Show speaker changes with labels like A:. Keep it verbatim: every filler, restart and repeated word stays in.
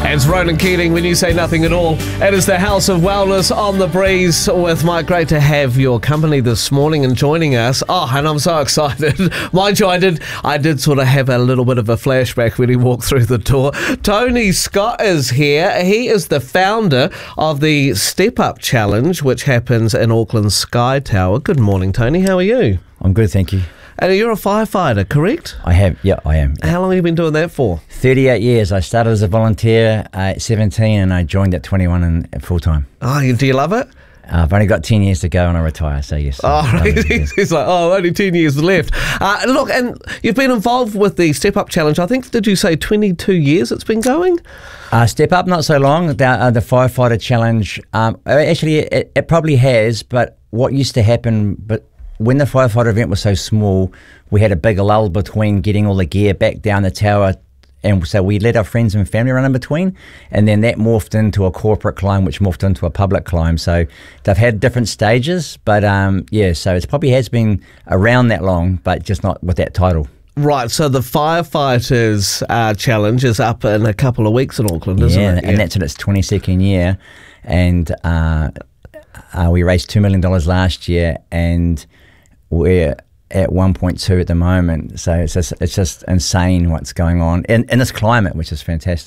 A: It's Ronan Keating when you say nothing at all. It is the House of Wellness on the Breeze with Mike. Great to have your company this morning and joining us. Oh, and I'm so excited. Mind you, I did, I did sort of have a little bit of a flashback when he walked through the door. Tony Scott is here. He is the founder of the Step Up Challenge, which happens in Auckland's Sky Tower. Good morning, Tony. How are you?
B: I'm good, thank you.
A: And you're a firefighter, correct?
B: I have, yeah, I am.
A: How long have you been doing that for?
B: thirty-eight years. I started as a volunteer uh, at seventeen and I joined at twenty-one and full time.
A: Oh, do you love it?
B: Uh, I've only got ten years to go and I retire, so yes.
A: Oh,
B: I
A: right. He's, he's like, oh, only ten years left. Uh, look, and you've been involved with the Step Up Challenge. I think, did you say twenty-two years it's been going?
B: Uh, Step Up, not so long. The, uh, the Firefighter Challenge, um, actually, it, it probably has, but what used to happen, but when the firefighter event was so small, we had a big lull between getting all the gear back down the tower, and so we let our friends and family run in between, and then that morphed into a corporate climb, which morphed into a public climb. So they've had different stages, but um, yeah, so it probably has been around that long, but just not with that title.
A: Right, so the Firefighters uh, Challenge is up in a couple of weeks in Auckland, isn't
B: yeah,
A: it?
B: And yeah. That's in its twenty-second year, and uh, uh, we raised two million dollars last year, and we're at one point two at the moment, so it's just, it's just insane what's going on in, in this climate, which is fantastic.